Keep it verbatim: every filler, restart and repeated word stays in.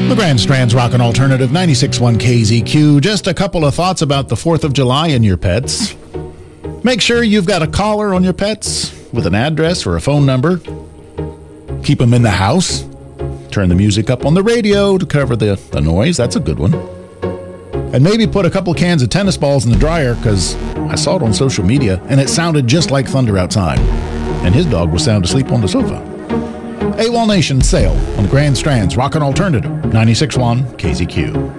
The Grand Strand's Rockin' Alternative ninety-six point one K Z Q. Just a couple of thoughts about the fourth of July and your pets. Make sure you've got a collar on your pets with an address or a phone number. Keep them in the house. Turn the music up on the radio to cover the, the noise. That's a good one. And maybe put a couple cans of tennis balls in the dryer, because I saw it on social media and it sounded just like thunder outside. And his dog was sound asleep on the sofa. AWOL Nation sale on the Grand Strand's Rockin' Alternative ninety-six point one K Z Q.